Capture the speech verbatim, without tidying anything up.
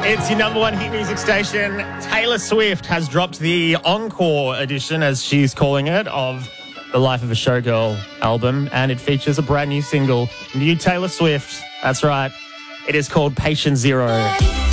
It's your number one hit music station. Taylor Swift has dropped the encore edition, as she's calling it, of the Life of a Showgirl album, and it features a brand new single, new Taylor Swift. That's right. It is called Patient Zero.